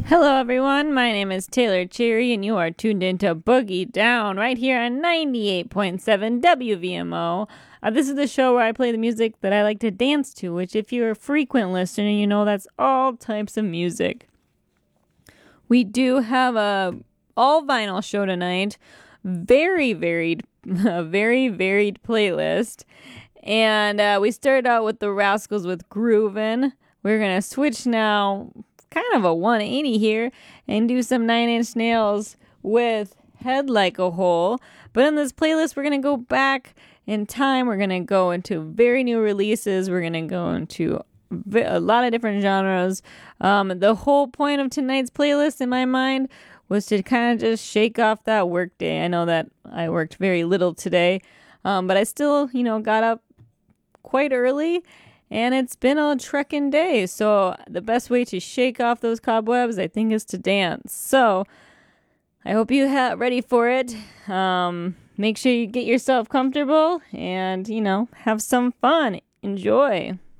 Hello, everyone. My name is Taylor Cherry, and you are tuned into Boogie Down right here on 98.7 WVMO. This is the show where I play the music that I like to dance to, which, if you're a frequent listener, you know that's all types of music. We do have a all vinyl show tonight. Very varied, a very varied playlist. And we started out with the Rascals with Groovin'. We're going to switch now, kind of a 180 here, and do some Nine Inch Nails with Head Like a Hole. But in this playlist, we're going to go back in time. We're going to go into very new releases. We're going to go into a lot of different genres. The whole point of tonight's playlist, in my mind, was to kind of just shake off that work day. I know that I worked very little today, but I still, got up quite early, and it's been a trekking day. So the best way to shake off those cobwebs, I think, is to dance. So I hope you ready for it. Make sure you get yourself comfortable and, have some fun. Enjoy.